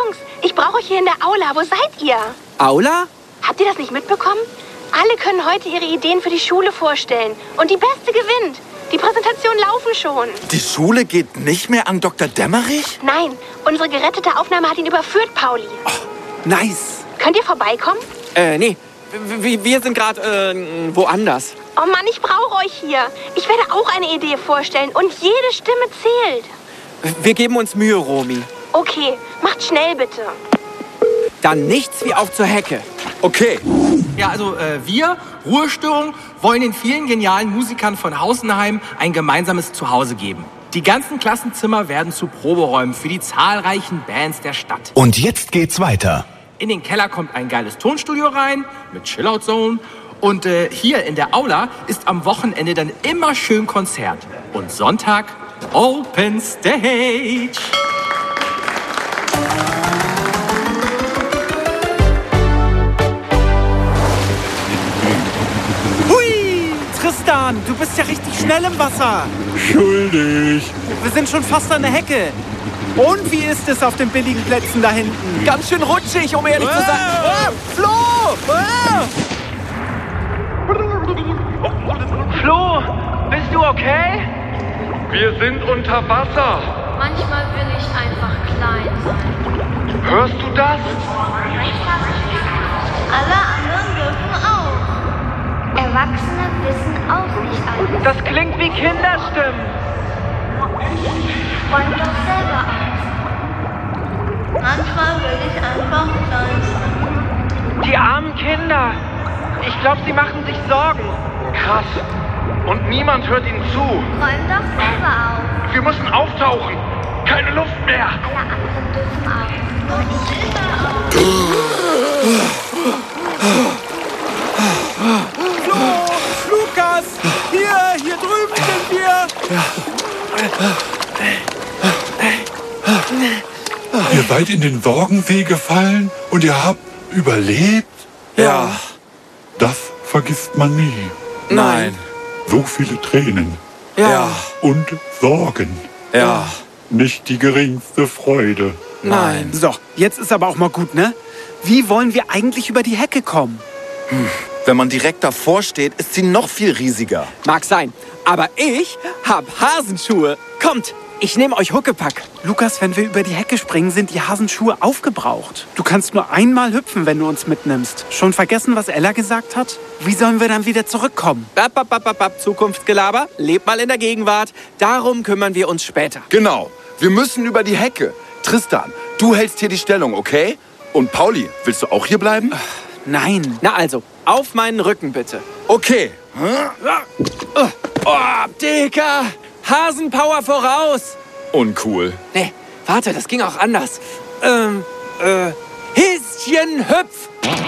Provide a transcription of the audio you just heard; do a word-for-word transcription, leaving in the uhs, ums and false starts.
Jungs, ich brauche euch hier in der Aula. Wo seid ihr? Aula? Habt ihr das nicht mitbekommen? Alle können heute ihre Ideen für die Schule vorstellen. Und die Beste gewinnt. Die Präsentationen laufen schon. Die Schule geht nicht mehr an Doktor Dämmerich? Nein, unsere gerettete Aufnahme hat ihn überführt, Pauli. Oh, nice. Könnt ihr vorbeikommen? Äh, nee. W wir sind gerade, äh, woanders. Oh Mann, ich brauche euch hier. Ich werde auch eine Idee vorstellen und jede Stimme zählt. Wir geben uns Mühe, Romy. Okay, macht schnell bitte. Dann nichts wie auf zur Hecke. Okay. Ja, also äh, wir, Ruhestörung, wollen den vielen genialen Musikern von Hausenheim ein gemeinsames Zuhause geben. Die ganzen Klassenzimmer werden zu Proberäumen für die zahlreichen Bands der Stadt. Und jetzt geht's weiter. In den Keller kommt ein geiles Tonstudio rein mit Chillout Zone. Und äh, hier in der Aula ist am Wochenende dann immer schön Konzert. Und Sonntag Open Stage. Hui! Tristan, du bist ja richtig schnell im Wasser. Schuldig. Wir sind schon fast an der Hecke. Und wie ist es auf den billigen Plätzen da hinten? Ganz schön rutschig, um ehrlich zu sein. Oh, Flo! Oh! Flo, bist du okay? Wir sind unter Wasser. Manchmal will ich einfach klein sein. Hörst du das? Alle anderen dürfen auch. Erwachsene wissen auch nicht alles. Das klingt wie Kinderstimmen. Räum doch selber auf. Manchmal will ich einfach klein sein. Die armen Kinder. Ich glaube, sie machen sich Sorgen. Krass. Und niemand hört ihnen zu. Räum doch selber auf. Wir müssen auftauchen. Keine Luft mehr. Alle anderen dürfen auch. Nur ich selber auch. Flo! Lukas! Hier! Hier drüben sind wir! Ihr seid in den Sorgensee gefallen und ihr habt überlebt? Ja. Das vergisst man nie. Nein. So viele Tränen. Ja. Und Sorgen. Ja. Nicht die geringste Freude. Nein. So, jetzt ist aber auch mal gut, ne? Wie wollen wir eigentlich über die Hecke kommen? Hm. Wenn man direkt davor steht, ist sie noch viel riesiger. Mag sein, aber ich hab Hasenschuhe. Kommt, ich nehme euch Huckepack. Lukas, wenn wir über die Hecke springen, sind die Hasenschuhe aufgebraucht. Du kannst nur einmal hüpfen, wenn du uns mitnimmst. Schon vergessen, was Ella gesagt hat? Wie sollen wir dann wieder zurückkommen? Bap, bap, bap, bap, bap. Zukunftsgelaber, lebt mal in der Gegenwart. Darum kümmern wir uns später. Genau, wir müssen über die Hecke. Tristan, du hältst hier die Stellung, okay? Und Pauli, willst du auch hier bleiben? Nein. Na also, auf meinen Rücken bitte. Okay. Oh, Dicker! Hasenpower voraus! Uncool. Nee, warte, das ging auch anders. Ähm, äh, Häschen hüpf!